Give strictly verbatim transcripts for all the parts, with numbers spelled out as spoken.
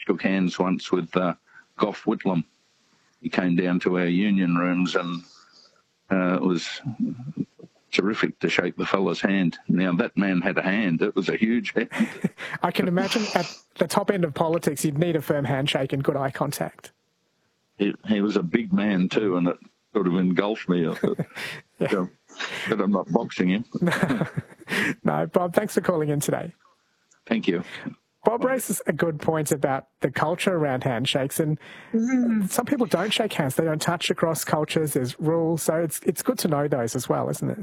shook hands once with uh, Gough Whitlam. He came down to our union rooms, and uh, it was terrific to shake the fella's hand. Now, that man had a hand. It was a huge hand. I can imagine at the top end of politics, you'd need a firm handshake and good eye contact. He, he was a big man too, and it sort of engulfed me. yeah. So, but I'm not boxing him. No, Bob, thanks for calling in today. Thank you. Bob raises a good point about the culture around handshakes, and mm. some people don't shake hands. They don't touch across cultures. There's rules. So it's it's good to know those as well, isn't it?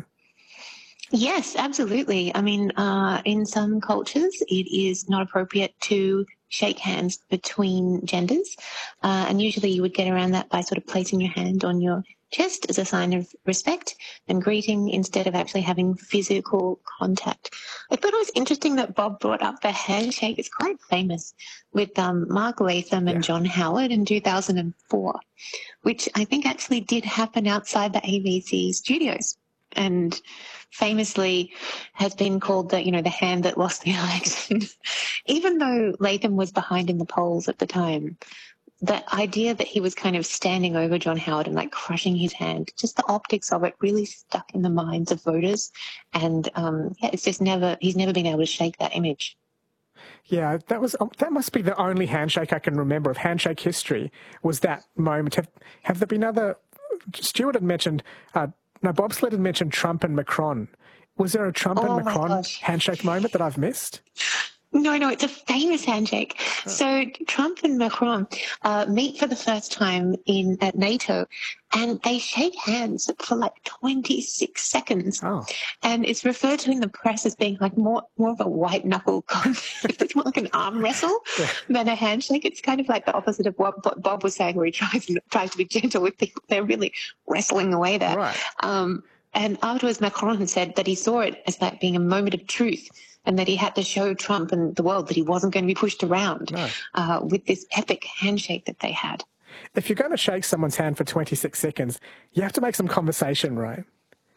Yes, absolutely. I mean, uh, in some cultures, it is not appropriate to shake hands between genders. Uh, and usually you would get around that by sort of placing your hand on your chest as a sign of respect and greeting instead of actually having physical contact. I thought it was interesting that Bob brought up the handshake. It's quite famous with um, Mark Latham and yeah. John Howard in two thousand four, which I think actually did happen outside the A B C studios, and famously has been called the, you know, the hand that lost the election. Even though Latham was behind in the polls at the time, the idea that he was kind of standing over John Howard and like crushing his hand, just the optics of it really stuck in the minds of voters. And um, yeah, it's just never, he's never been able to shake that image. Yeah, that was that must be the only handshake I can remember of handshake history, was that moment. Have, have there been other, Stuart had mentioned, uh, no, Bob Sled had mentioned Trump and Macron. Was there a Trump oh and Macron handshake moment that I've missed? No, no, it's a famous handshake. Oh. So Trump and Macron uh, meet for the first time in at NATO, and they shake hands for like twenty-six seconds. Oh. And it's referred to in the press as being like more more of a white knuckle, it's more like an arm wrestle yeah. than a handshake. It's kind of like the opposite of what Bob was saying, where he tries tries to be gentle with people. They're really wrestling away there. Right. Um, and afterwards, Macron said that he saw it as like being a moment of truth, and that he had to show Trump and the world that he wasn't going to be pushed around no. uh, with this epic handshake that they had. If you're going to shake someone's hand for twenty-six seconds, you have to make some conversation, right?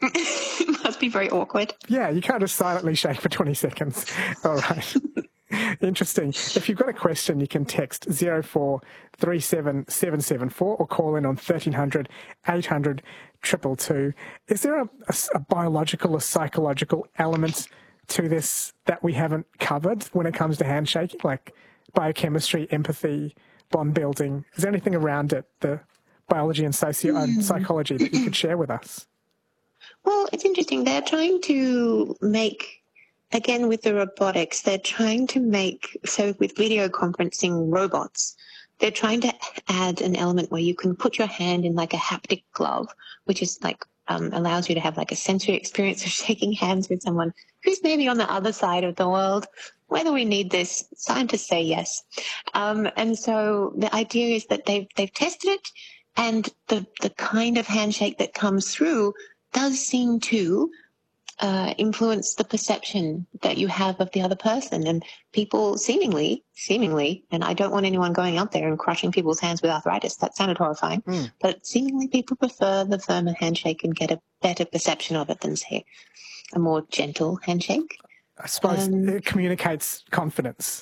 It must be very awkward. Yeah, you can't just silently shake for twenty seconds. All right. Interesting. If you've got a question, you can text zero four three seven seven seven four or call in on thirteen hundred eight hundred two two two. Is there a, a, a biological or psychological element to this that we haven't covered when it comes to handshaking, like biochemistry, empathy, bond building? Is there anything around it, the biology and socio- mm. psychology, that you could share with us? Well, it's interesting. They're trying to make, again with the robotics, they're trying to make, so with video conferencing robots, they're trying to add an element where you can put your hand in like a haptic glove, which is like Um, allows you to have like a sensory experience of shaking hands with someone who's maybe on the other side of the world. Whether we need this, scientists say yes. Um, and so the idea is that they've, they've tested it, and the, the kind of handshake that comes through does seem to uh, influence the perception that you have of the other person. And people seemingly, seemingly, and I don't want anyone going out there and crushing people's hands with arthritis. That sounded horrifying. Mm. But seemingly people prefer the firmer handshake and get a better perception of it than, say, a more gentle handshake. I suppose um, it communicates confidence.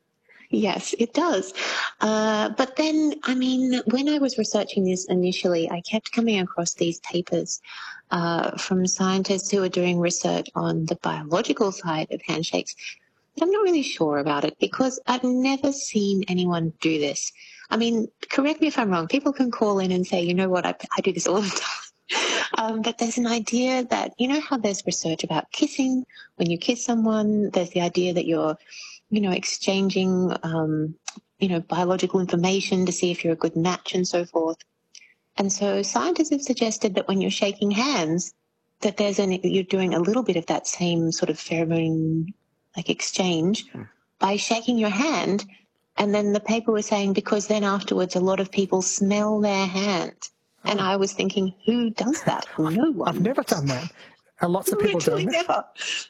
Yes, it does. Uh, but then, I mean, when I was researching this initially, I kept coming across these papers uh, from scientists who are doing research on the biological side of handshakes. But I'm not really sure about it, because I've never seen anyone do this. I mean, correct me if I'm wrong. People can call in and say, you know what, I, I do this all the time. Um, but there's an idea that, you know how there's research about kissing? When you kiss someone, there's the idea that you're, you know, exchanging, um, you know, biological information to see if you're a good match and so forth. And so scientists have suggested that when you're shaking hands, that there's an, you're doing a little bit of that same sort of pheromone like exchange mm. by shaking your hand. And then the paper was saying, because then afterwards a lot of people smell their hand. Oh. And I was thinking, who does that? No one. I've never done that. And lots of people Literally do never.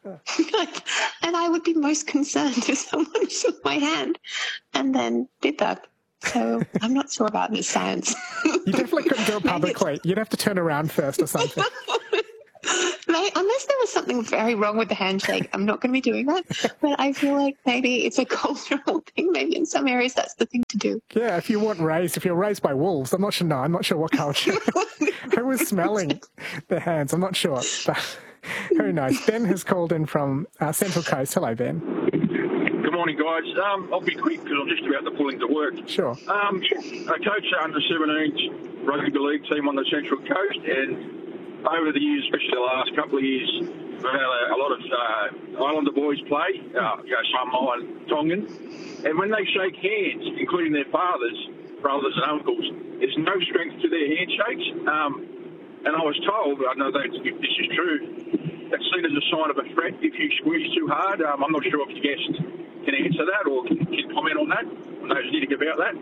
And I would be most concerned if someone shook my hand and then did that. So I'm not sure about this science. You definitely couldn't do it publicly. You'd have to turn around first or something. Mate, unless there was something very wrong with the handshake, I'm not going to be doing that. But I feel like maybe it's a cultural thing. Maybe in some areas that's the thing to do. Yeah, if you weren't raised, if you're raised by wolves, I'm not sure. No, I'm not sure what culture. Who was smelling their hands? I'm not sure. But who knows? Ben has called in from uh, Central Coast. Hello, Ben. Good morning, guys. Um, I'll be quick because I'm just about to pull into work. Sure. Um, I coach under seventeens rugby league team on the Central Coast, and over the years, especially the last couple of years, we've had a, a lot of uh, Islander boys play, uh, you know, Samoa and Tongan, and when they shake hands, including their fathers, brothers and uncles, there's no strength to their handshakes. Um, and I was told, I don't know if this is true, that's seen as a sign of a threat if you squeeze too hard. Um, I'm not sure if you guys can answer that or can, can comment on that, or knows anything about that.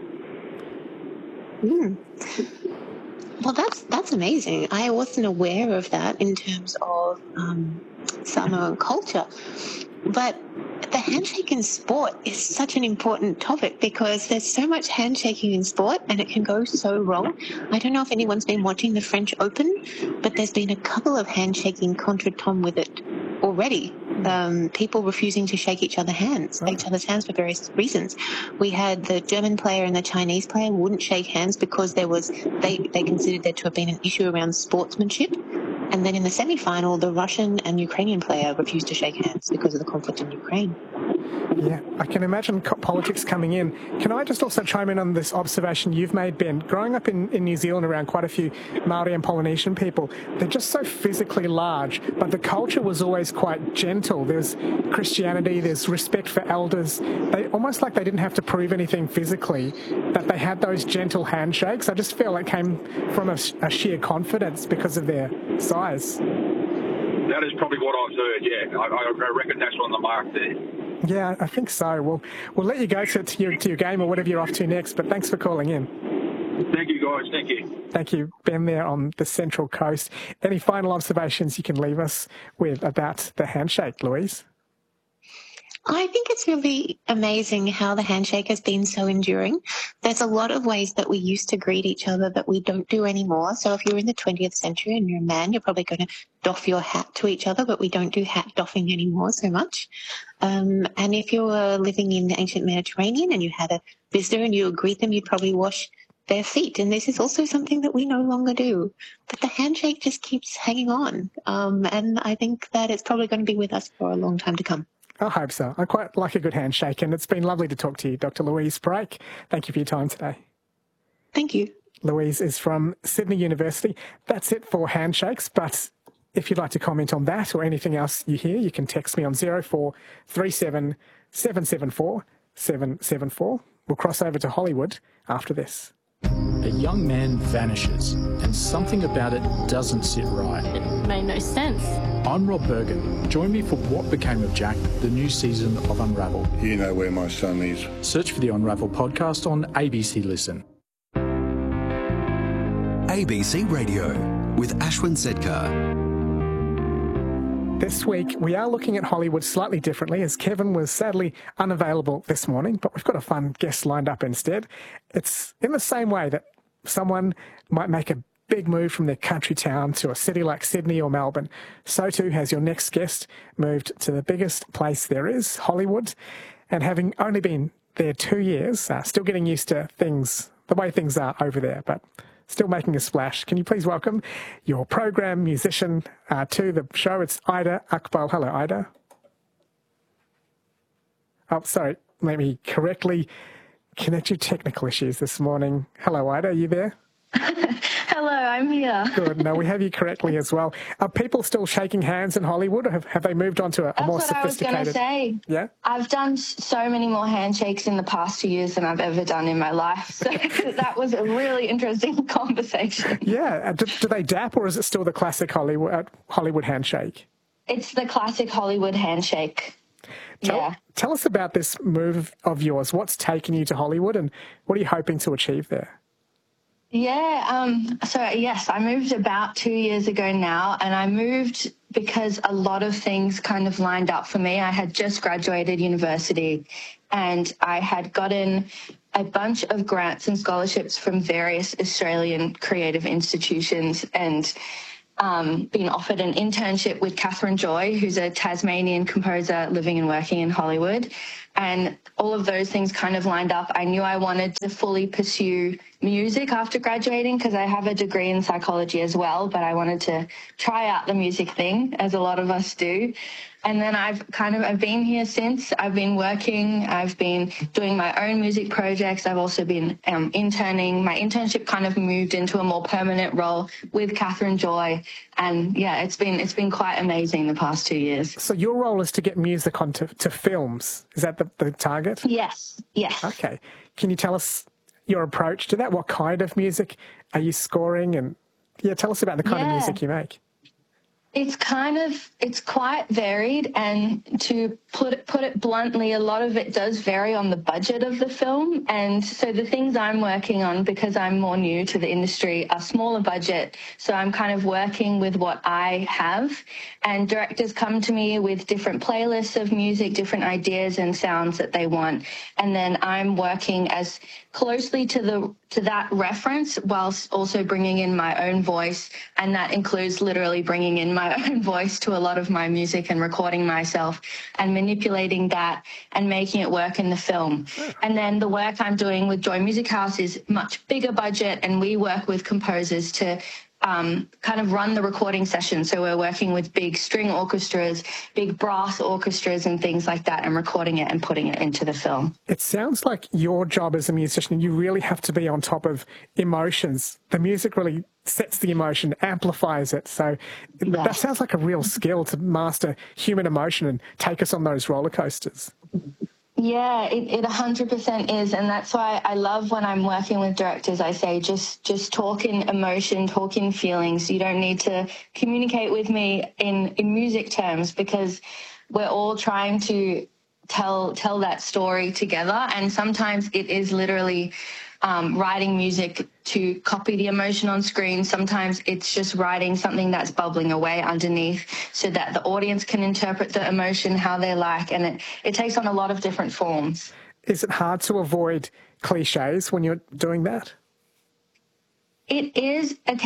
Mm. Well, that's that's amazing. I wasn't aware of that in terms of um, Samoan culture. But the handshake in sport is such an important topic because there's so much handshaking in sport and it can go so wrong. I don't know if anyone's been watching the French Open, but there's been a couple of handshaking contretemps with it already. Um, people refusing to shake each other hands, each other's hands for various reasons. We had the German player and the Chinese player wouldn't shake hands because there was they, they considered there to have been an issue around sportsmanship. And then in the semi-final, the Russian and Ukrainian player refused to shake hands because of the conflict in Ukraine. Yeah, I can imagine co- politics coming in. Can I just also chime in on this observation you've made, Ben? Growing up in, in New Zealand around quite a few Māori and Polynesian people, they're just so physically large, but the culture was always quite gentle. There's Christianity, there's respect for elders. They almost like they didn't have to prove anything physically, that they had those gentle handshakes. I just feel it came from a, a sheer confidence because of their size. That is probably what I've heard, yeah. I, I reckon that's on the mark there. Yeah, I think so. We'll, we'll let you go to, to, your, to your game or whatever you're off to next, but thanks for calling in. Thank you, guys. Thank you. Thank you, Ben, there on the Central Coast. Any final observations you can leave us with about the handshake, Louise? I think it's really amazing how the handshake has been so enduring. There's a lot of ways that we used to greet each other that we don't do anymore. So if you're in the twentieth century and you're a man, you're probably going to doff your hat to each other, but we don't do hat doffing anymore so much. Um, and if you were living in the ancient Mediterranean and you had a visitor and you would greet them, you'd probably wash their feet. And this is also something that we no longer do. But the handshake just keeps hanging on. Um, and I think that it's probably going to be with us for a long time to come. I hope so. I quite like a good handshake, and it's been lovely to talk to you, Doctor Louise Sprake. Thank you for your time today. Thank you. Louise is from Sydney University. That's it for handshakes, but if you'd like to comment on that or anything else you hear, you can text me on zero four three seven seven seven four seven seven four. We'll cross over to Hollywood after this. A young man vanishes, and something about it doesn't sit right. It made no sense. I'm Rob Bergen. Join me for What Became of Jack, the new season of Unravel. You know where my son is. Search for the Unravel podcast on A B C Listen. A B C Radio with Ashwin Sedkar. This week, we are looking at Hollywood slightly differently, as Kevin was sadly unavailable this morning, but we've got a fun guest lined up instead. It's in the same way that someone might make a big move from their country town to a city like Sydney or Melbourne. So too has your next guest moved to the biggest place there is, Hollywood, and having only been there two years, uh, still getting used to things, the way things are over there, but still making a splash. Can you please welcome your program musician uh, to the show? It's Ida Akbal. Hello, Ida. Oh, sorry. Let me correctly connect you. Technical issues this morning. Hello, Ida. Are you there? Hello, I'm here. Good. No, we have you correctly as well. Are people still shaking hands in Hollywood, or have, have they moved on to a, a more sophisticated? That's what I was going to say. Yeah? I've done so many more handshakes in the past two years than I've ever done in my life. So that was a really interesting conversation. Yeah. Do, do they dap, or is it still the classic Hollywood, uh, Hollywood handshake? It's the classic Hollywood handshake. Tell, yeah. Tell us about this move of yours. What's taken you to Hollywood, and what are you hoping to achieve there? Yeah, um, so yes, I moved about two years ago now, and I moved because a lot of things kind of lined up for me. I had just graduated university, and I had gotten a bunch of grants and scholarships from various Australian creative institutions, and um, been offered an internship with Catherine Joy, who's a Tasmanian composer living and working in Hollywood. And all of those things kind of lined up. I knew I wanted to fully pursue music after graduating because I have a degree in psychology as well, but I wanted to try out the music thing, as a lot of us do. And then I've kind of, I've been here since. I've been working, I've been doing my own music projects. I've also been um, interning. My internship kind of moved into a more permanent role with Catherine Joy. And yeah, it's been, it's been quite amazing the past two years. So your role is to get music onto to films. Is that the, the target? Yes, yes. Okay. Can you tell us your approach to that? What kind of music are you scoring? And yeah, tell us about the kind yeah. of music you make. It's kind of, it's quite varied, and to put it, put it bluntly, a lot of it does vary on the budget of the film. And so the things I'm working on, because I'm more new to the industry, are smaller budget. So I'm kind of working with what I have, and directors come to me with different playlists of music, different ideas and sounds that they want. And then I'm working as closely to the to that reference whilst also bringing in my own voice, and that includes literally bringing in my own voice to a lot of my music and recording myself and manipulating that and making it work in the film. And then the work I'm doing with Joy Music House is much bigger budget, and we work with composers to Um, kind of run the recording session. So we're working with big string orchestras, big brass orchestras and things like that, and recording it and putting it into the film. It sounds like your job as a musician, you really have to be on top of emotions. The music really sets the emotion, amplifies it. So Yes. that sounds like a real skill to master human emotion and take us on those roller coasters. Yeah, it, it one hundred percent is. And that's why I love when I'm working with directors, I say, just just talk in emotion, talk in feelings. You don't need to communicate with me in, in music terms, because we're all trying to tell tell that story together. And sometimes it is literally um, writing music to copy the emotion on screen. Sometimes it's just writing something that's bubbling away underneath so that the audience can interpret the emotion how they like. And it, it takes on a lot of different forms. Is it hard to avoid cliches when you're doing that? It is occasionally.